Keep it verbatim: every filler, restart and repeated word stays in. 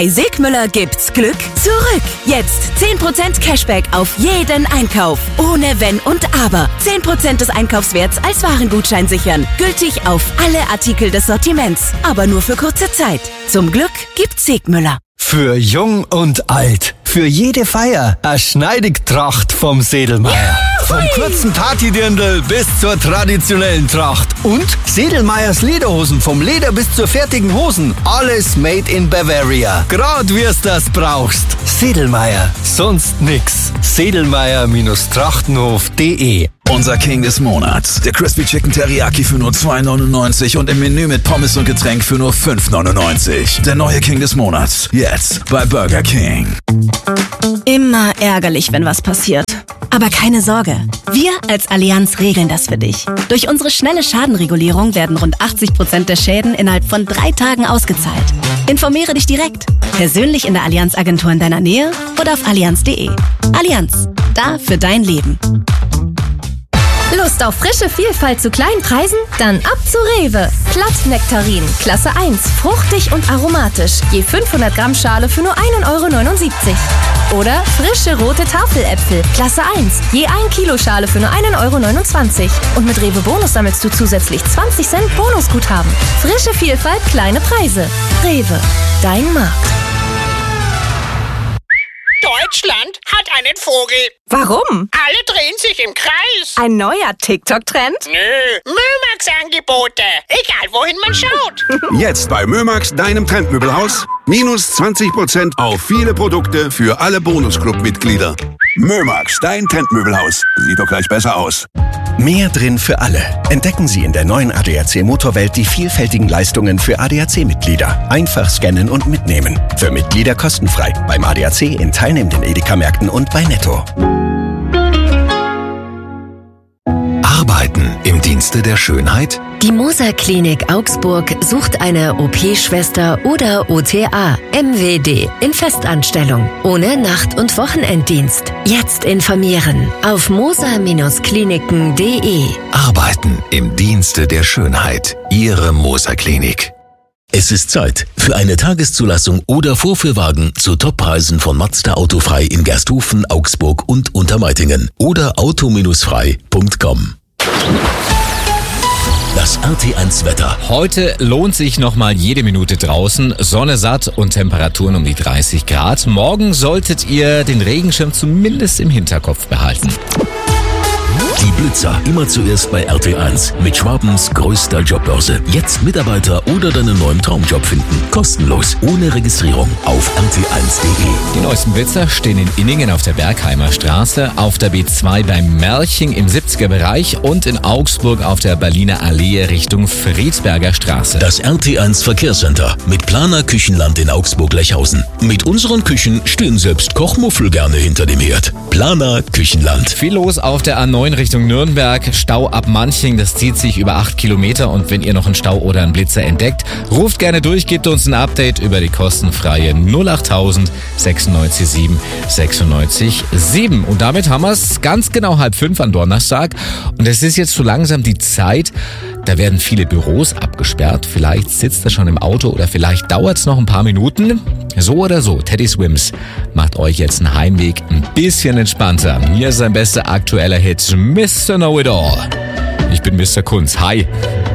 Bei Segmüller gibt's Glück zurück. Jetzt zehn Prozent Cashback auf jeden Einkauf. Ohne Wenn und Aber. zehn Prozent des Einkaufswerts als Warengutschein sichern. Gültig auf alle Artikel des Sortiments. Aber nur für kurze Zeit. Zum Glück gibt's Segmüller. Für jung und alt. Für jede Feier. Eine Schneidigtracht vom Sedelmeier. Vom kurzen Partydirndl bis zur traditionellen Tracht. Und Sedelmeiers Lederhosen. Vom Leder bis zur fertigen Hosen. Alles made in Bavaria. Grad wir's das brauchst. Sedelmeier. Sonst nix. Sedelmeier-Trachtenhof punkt de. Unser King des Monats. Der Crispy Chicken Teriyaki für nur zwei neunundneunzig und im Menü mit Pommes und Getränk für nur fünf neunundneunzig. Der neue King des Monats. Jetzt bei Burger King. Immer ärgerlich, wenn was passiert. Aber keine Sorge. Wir als Allianz regeln das für dich. Durch unsere schnelle Schadenregulierung werden rund achtzig Prozent der Schäden innerhalb von drei Tagen ausgezahlt. Informiere dich direkt. Persönlich in der Allianz-Agentur in deiner Nähe oder auf allianz punkt de. Allianz. Da für dein Leben. Lust auf frische Vielfalt zu kleinen Preisen? Dann ab zu Rewe. Glattnektarin, Klasse eins, fruchtig und aromatisch. Je fünfhundert Gramm Schale für nur ein Euro neunundsiebzig. Oder frische rote Tafeläpfel, Klasse eins, je ein Kilo Schale für nur ein Euro neunundzwanzig. Und mit Rewe Bonus sammelst du zusätzlich zwanzig Cent Bonusguthaben. Frische Vielfalt, kleine Preise. Rewe, dein Markt. Deutschland hat einen Vogel. Warum? Alle drehen sich im Kreis. Ein neuer TikTok-Trend? Nö, Mömax-Angebote. Egal, wohin man schaut. Jetzt bei Mömax, deinem Trendmöbelhaus. Minus zwanzig Prozent auf viele Produkte für alle Bonusclub-Mitglieder. Mömax, dein Trendmöbelhaus. Sieht doch gleich besser aus. Mehr drin für alle. Entdecken Sie in der neuen A D A C Motorwelt die vielfältigen Leistungen für A D A C-Mitglieder. Einfach scannen und mitnehmen. Für Mitglieder kostenfrei. Beim A D A C in teilnehmenden Edeka-Märkten und bei Netto. Arbeiten im Dienste der Schönheit? Die Moser Klinik Augsburg sucht eine O P-Schwester oder O T A, M W D, in Festanstellung, ohne Nacht- und Wochenenddienst. Jetzt informieren auf moser Kliniken punkt de. Arbeiten im Dienste der Schönheit. Ihre Moser Klinik. Es ist Zeit für eine Tageszulassung oder Vorführwagen zu Toppreisen von Mazda Autofrei in Gersthofen, Augsburg und Untermeitingen oder auto frei punkt com. Das R T eins Wetter. Heute lohnt sich nochmal jede Minute draußen. Sonne satt und Temperaturen um die dreißig Grad. Morgen solltet ihr den Regenschirm zumindest im Hinterkopf behalten. Die Blitzer, immer zuerst bei R T eins. Mit Schwabens größter Jobbörse. Jetzt Mitarbeiter oder deinen neuen Traumjob finden. Kostenlos, ohne Registrierung. Auf r t eins punkt de. Die neuesten Blitzer stehen in Inningen auf der Bergheimer Straße, auf der B zwei beim Merching im siebziger Bereich und in Augsburg auf der Berliner Allee Richtung Friedberger Straße. Das R T eins Verkehrscenter mit Planer Küchenland in Augsburg-Lechhausen. Mit unseren Küchen stehen selbst Kochmuffel gerne hinter dem Herd. Planer Küchenland. Viel los auf der A neun Richtung Nürnberg, Stau ab Manching, das zieht sich über acht Kilometer und wenn ihr noch einen Stau oder einen Blitzer entdeckt, ruft gerne durch, gebt uns ein Update über die kostenfreie null achttausend sechsundneunzig sieben sechsundneunzig sieben. Und damit haben wir es ganz genau halb fünf am Donnerstag und es ist jetzt so langsam die Zeit, da werden viele Büros abgesperrt, vielleicht sitzt er schon im Auto oder vielleicht dauert es noch ein paar Minuten. So oder so, Teddy Swims macht euch jetzt einen Heimweg ein bisschen entspannter. Hier ist sein bester aktueller Hit, Mister Know-It-All. Ich bin Mister Kunz, hi.